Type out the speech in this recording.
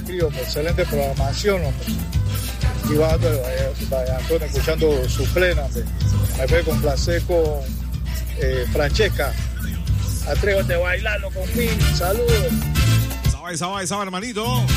Crio, excelente programación, hombre. Y va Antonio escuchando su plena, hombre. Me voy a complacer con Francesca. Atrévete a bailarlo conmigo. Saludos. Sabe, hermanito.